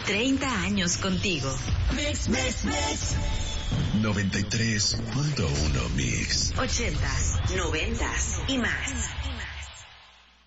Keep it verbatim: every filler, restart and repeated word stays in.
treinta años contigo. Mix, mix, mix. noventa y tres punto uno Mix. ochentas, noventas y más.